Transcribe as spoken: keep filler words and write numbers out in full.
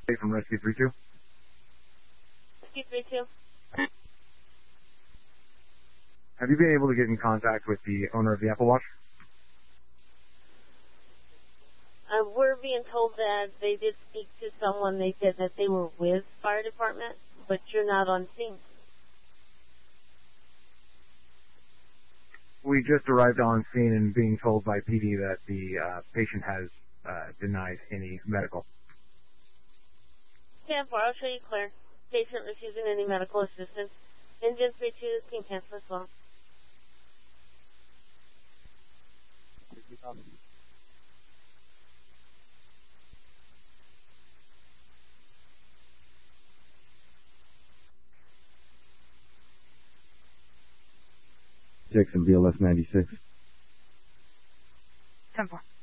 from Rescue three two. Rescue three two. Have you been able to get in contact with the owner of the Apple Watch? Uh, we're being told that they did speak to someone. They said that they were with fire department, but you're not on scene. We just arrived on scene and being told by P D that the uh, patient has uh, denied any medical. ten four, I'll show you clear. Patient refusing any medical assistance. Engine three two can cancel as well. Jackson B L S ninety-six. ten four.